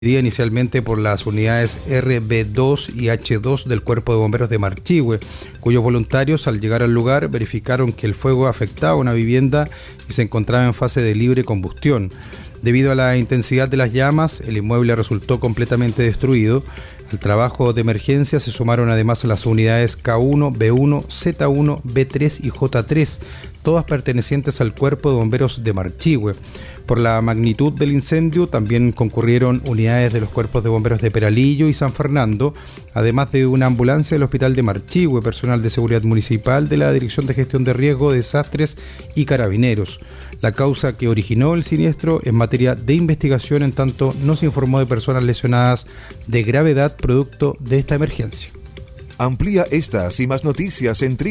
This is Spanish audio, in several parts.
inicialmente por las unidades RB2 y H2 del Cuerpo de Bomberos de Marchihue, cuyos voluntarios al llegar al lugar verificaron que el fuego afectaba una vivienda y se encontraba en fase de libre combustión. Debido a la intensidad de las llamas, el inmueble resultó completamente destruido. Al trabajo de emergencia se sumaron además las unidades K1, B1, Z1, B3 y J3, todas pertenecientes al Cuerpo de Bomberos de Marchihue. Por la magnitud del incendio también concurrieron unidades de los cuerpos de bomberos de Peralillo y San Fernando, además de una ambulancia del Hospital de Marchihue, personal de seguridad municipal de la Dirección de Gestión de Riesgo, Desastres y Carabineros. La causa que originó el siniestro es materia de investigación, en tanto no se informó de personas lesionadas de gravedad producto de esta emergencia. Amplía estas y más noticias en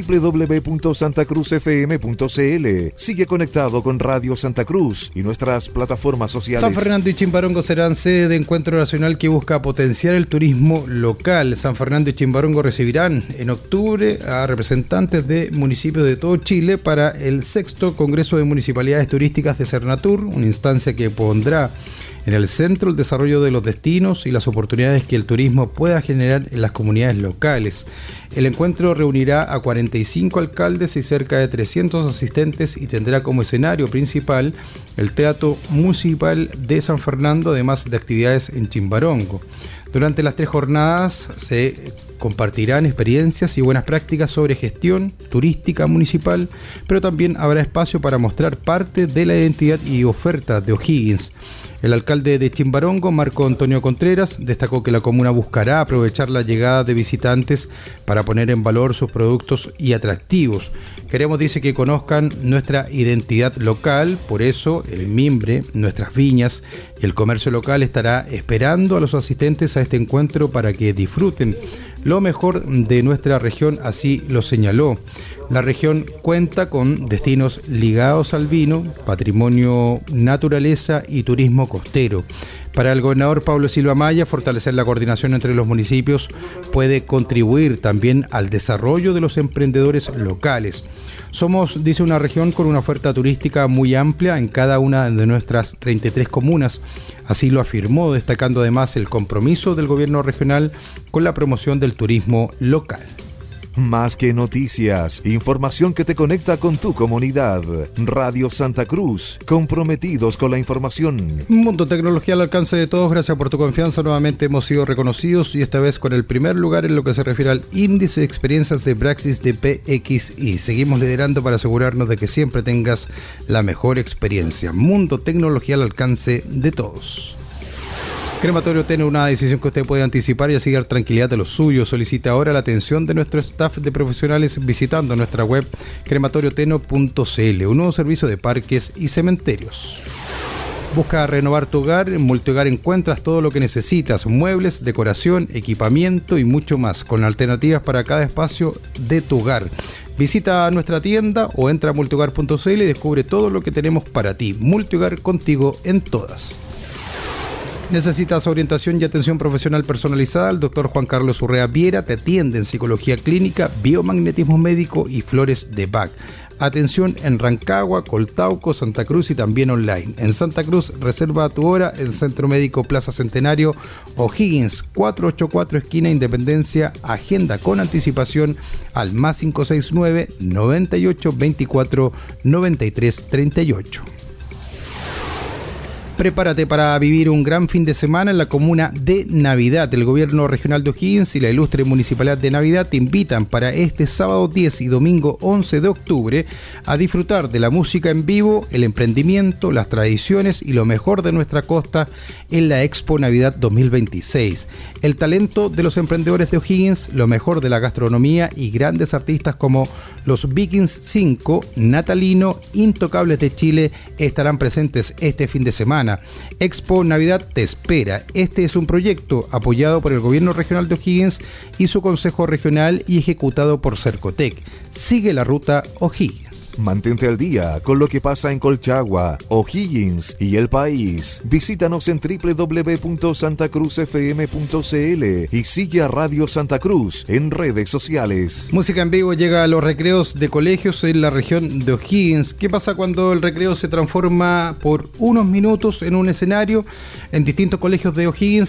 www.santacruzfm.cl. Sigue conectado con Radio Santa Cruz y nuestras plataformas sociales. San Fernando y Chimbarongo serán sede de encuentro nacional que busca potenciar el turismo local. San Fernando y Chimbarongo recibirán en octubre a representantes de municipios de todo Chile para el 6º Congreso de Municipalidades Turísticas de Cernatur, una instancia que pondrá en el centro el desarrollo de los destinos y las oportunidades que el turismo pueda generar en las comunidades locales. El encuentro reunirá a 45 alcaldes y cerca de 300 asistentes y tendrá como escenario principal el Teatro Municipal de San Fernando, además de actividades en Chimbarongo. Durante las 3 jornadas se compartirán experiencias y buenas prácticas sobre gestión turística municipal, pero también habrá espacio para mostrar parte de la identidad y oferta de O'Higgins. El alcalde de Chimbarongo, Marco Antonio Contreras, destacó que la comuna buscará aprovechar la llegada de visitantes para poner en valor sus productos y atractivos. Queremos, dice, que conozcan nuestra identidad local, por eso el mimbre, nuestras viñas y el comercio local estará esperando a los asistentes a este encuentro para que disfruten lo mejor de nuestra región, así lo señaló. La región cuenta con destinos ligados al vino, patrimonio, naturaleza y turismo costero. Para el gobernador Pablo Silva Maya, fortalecer la coordinación entre los municipios puede contribuir también al desarrollo de los emprendedores locales. Somos, dice, una región con una oferta turística muy amplia en cada una de nuestras 33 comunas. Así lo afirmó, destacando además el compromiso del gobierno regional con la promoción del turismo local. Más que noticias, información que te conecta con tu comunidad. Radio Santa Cruz, comprometidos con la información. Mundo Tecnología al alcance de todos, gracias por tu confianza. Nuevamente hemos sido reconocidos y esta vez con el primer lugar en lo que se refiere al índice de experiencias de Praxis de PXI. Seguimos liderando para asegurarnos de que siempre tengas la mejor experiencia. Mundo Tecnología al alcance de todos. Crematorio Teno, una decisión que usted puede anticipar y así dar tranquilidad de los suyos. Solicita ahora la atención de nuestro staff de profesionales visitando nuestra web crematorioteno.cl, un nuevo servicio de parques y cementerios. Busca renovar tu hogar. En Multihogar encuentras todo lo que necesitas: muebles, decoración, equipamiento y mucho más, con alternativas para cada espacio de tu hogar. Visita nuestra tienda o entra a multihogar.cl y descubre todo lo que tenemos para ti. Multihogar, contigo en todas. ¿Necesitas orientación y atención profesional personalizada? El doctor Juan Carlos Urrea Viera te atiende en psicología clínica, biomagnetismo médico y flores de Bach. Atención en Rancagua, Coltauco, Santa Cruz y también online. En Santa Cruz, reserva tu hora en Centro Médico Plaza Centenario, O'Higgins, 484 esquina Independencia. Agenda con anticipación al más 569 98 24 93 38. Prepárate para vivir un gran fin de semana en la comuna de Navidad. El gobierno regional de O'Higgins y la ilustre municipalidad de Navidad te invitan para este sábado 10 y domingo 11 de octubre a disfrutar de la música en vivo, el emprendimiento, las tradiciones y lo mejor de nuestra costa en la Expo Navidad 2026. El talento de los emprendedores de O'Higgins, lo mejor de la gastronomía y grandes artistas como los Vikings 5, Natalino, Intocables de Chile estarán presentes este fin de semana. Expo Navidad te espera. Este es un proyecto apoyado por el Gobierno Regional de O'Higgins y su Consejo Regional y ejecutado por Cercotec. Sigue la ruta O'Higgins. O'Higgins. Mantente al día con lo que pasa en Colchagua, O'Higgins y el país. Visítanos en www.santacruzfm.cl y sigue a Radio Santa Cruz en redes sociales. Música en vivo llega a los recreos de colegios en la región de O'Higgins. ¿Qué pasa cuando el recreo se transforma por unos minutos en un escenario? En distintos colegios de O'Higgins